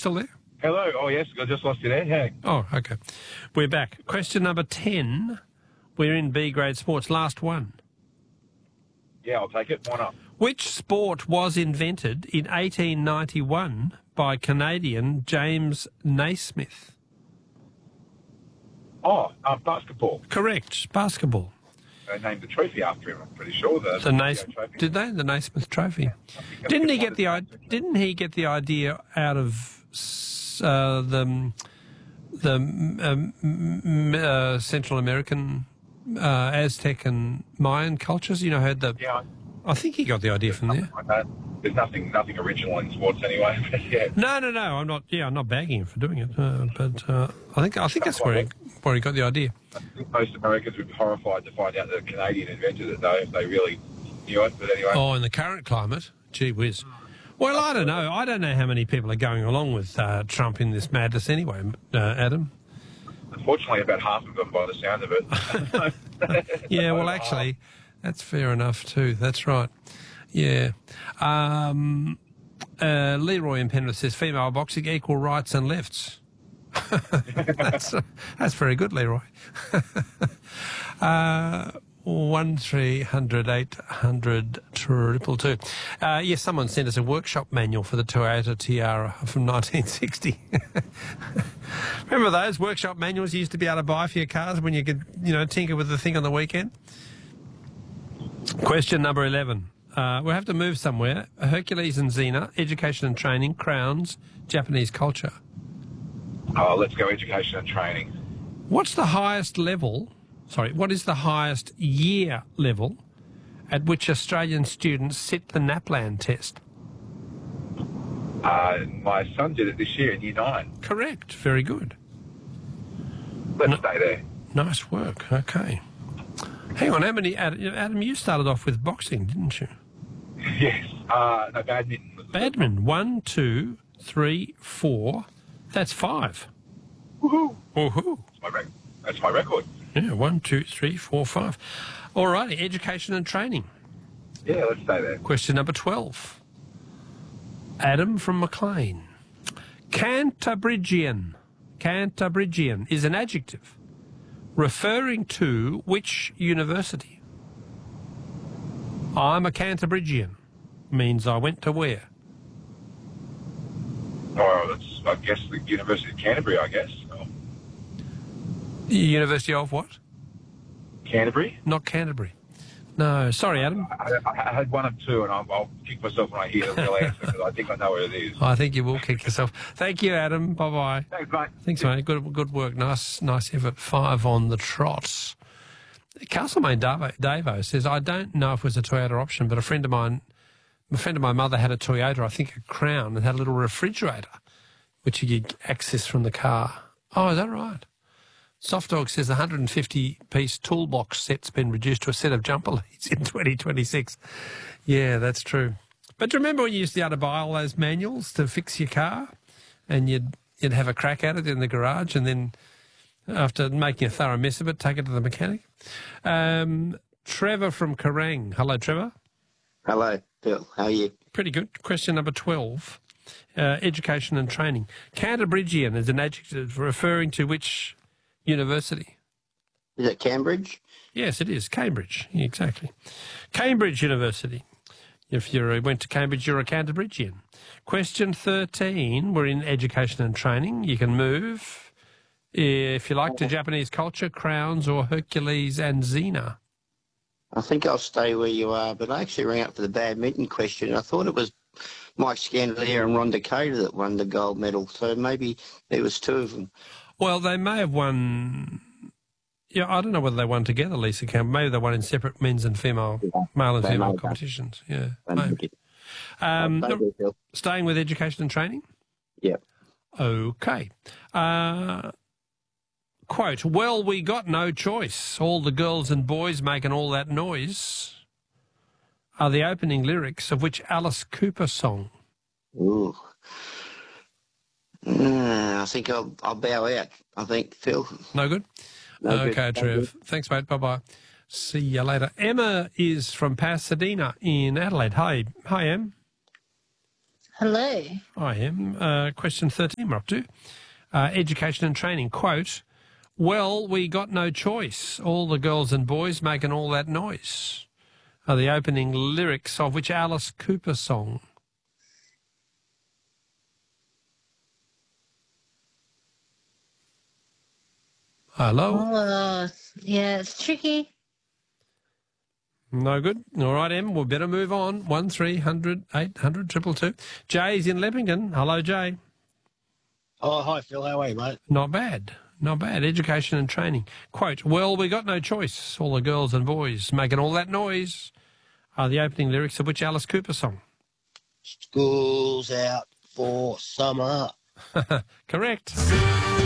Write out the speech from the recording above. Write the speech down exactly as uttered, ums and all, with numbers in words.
still there? Hello. Oh, yes, I just lost you there. Yeah. Oh, okay. We're back. Question number ten. We're in B grade sports. Last one. Yeah, I'll take it. Why not? Which sport was invented in eighteen ninety-one by Canadian James Naismith? Oh, uh, basketball. Correct. Basketball. They named the trophy after him, I'm pretty sure. The, The Nais- trophy. did they? The Naismith Trophy. I Didn't he think get the i- Didn't he get the idea out of s- uh, the the um, m- uh, Central American uh, Aztec and Mayan cultures? You know, had the. Yeah. I think he got the idea from there. Like that. There's nothing, nothing original in sports anyway. But yeah. No, no, no. I'm not. Yeah, I'm not bagging him for doing it. Uh, but uh, I think I think that's where he, where he got the idea. I think most Americans would be horrified to find out that a Canadian invented it, though, if they really knew it. But anyway. Oh, in the current climate, gee whiz. Well, I don't know. I don't know how many people are going along with uh, Trump in this madness anyway, uh, Adam. Unfortunately, about half of them, by the sound of it. Yeah, well, actually, that's fair enough too. That's right. Yeah. Um, uh, Leroy in Penrith says, female boxing, equal rights and lefts. that's, uh, that's very good, Leroy. uh, one three hundred eight hundred triple two. Uh, yes, someone sent us a workshop manual for the Toyota Tiara from nineteen sixty. Remember those workshop manuals you used to be able to buy for your cars when you could, you know, tinker with the thing on the weekend? Question number eleven. Uh, we'll have to move somewhere. Hercules and Xena, education and training, crowns, Japanese culture. Oh, let's go education and training. What's the highest level, sorry, what is the highest year level at which Australian students sit the NAPLAN test? Uh, my son did it this year in year nine. Correct. Very good. Let's No. stay there. Nice work. Okay. Hang on, how many, Adam, you started off with boxing, didn't you? Yes. Uh, no, badminton. was the Badminton, one, two, three, four. That's five. Woohoo! Woohoo. That's my, rec- that's my record. Yeah, one, two, three, four, five. All righty, education and training. Yeah, let's stay there. Question number twelve. Adam from Maclean. Cantabrigian. Cantabrigian is an adjective referring to which university? I'm a Cantabrigian means I went to where? Oh, that's, I guess, the University of Canterbury, I guess. Oh. University of what? Canterbury? Not Canterbury. No, sorry, Adam. I, I, I had one of two, and I'll, I'll kick myself when I hear the real answer, because I think I know what it is. I think you will kick yourself. Thank you, Adam. Bye-bye. Thanks, mate. Thanks, mate. Good, good work. Nice, nice effort. Five on the trot. Castlemaine Davo, Davo says, I don't know if it was a Toyota option, but a friend of mine, a friend of my mother had a Toyota, I think a Crown, and had a little refrigerator, which you could access from the car. Oh, is that right? Soft Dog says the one hundred fifty piece toolbox set's been reduced to a set of jumper leads in twenty twenty-six. Yeah, that's true. But do you remember when you used to be able to buy all those manuals to fix your car, and you'd you'd have a crack at it in the garage, and then after making a thorough mess of it, take it to the mechanic? Um, Trevor from Kerrang. Hello, Trevor. Hello, Phil. How are you? Pretty good. Question number twelve. Uh, education and training. Cantabrigian is an adjective referring to which university? Is it Cambridge? Yes, it is. Cambridge. Yeah, exactly. Cambridge University. If you went to Cambridge, you're a Cantabrigian. Question thirteen. We're in education and training. You can move, if you like, to Japanese culture, crowns, or Hercules and Xena. I think I'll stay where you are, but I actually rang up for the badminton question. I thought it was Mike Scandalier and Ron Dakota that won the gold medal, so maybe there was two of them. Well, they may have won. Yeah, I don't know whether they won together, Lisa Campbell. Maybe they won in separate men's and female, Yeah, male and they female may have. competitions. Yeah, Maybe. maybe. Um, I'll stay there, Phil. staying with education and training. Yeah. Okay. Uh, quote, well, we got no choice. All the girls and boys making all that noise are the opening lyrics of which Alice Cooper song? Ooh. Uh, I think I'll, I'll bow out, I think, Phil. No good? No good. Okay, No Trev. good. Thanks, mate. Bye-bye. See you later. Emma is from Pasadena in Adelaide. Hi. Hi, Em. Hello. I am. Uh, question thirteen we're up to. Uh, education and training. Quote, well, we got no choice. All the girls and boys making all that noise. Are the opening lyrics of which Alice Cooper song? Hello? Oh, yeah, it's tricky. No good. All right, Em, we better move on. One three hundred eight hundred triple two. Jay's in Leppington. Hello, Jay. Oh, hi, Phil. How are you, mate? Not bad. Not bad. Education and training. Quote, well, we got no choice. All the girls and boys making all that noise. Are the opening lyrics of which Alice Cooper song? School's out for summer. Correct.